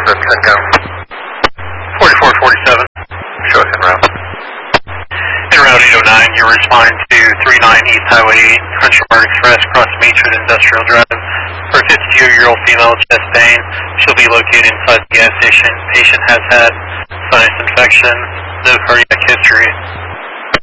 the 10 count. 4447. Show us en route. En route 809, you're responding to 39 East Highway 8, Country Mart Express, across Matron Industrial Drive. For a 52-year-old female with chest pain, she'll be located inside the gas station. Patient has had sinus infection, no cardiac history.